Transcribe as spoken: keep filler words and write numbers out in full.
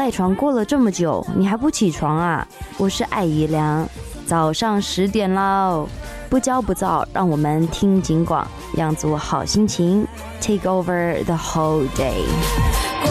赖床过了这么久，你还不起床啊？我是艾怡良，早上十点喽，不骄不躁，让我们听警广，养足好心情 ，Take over the whole day。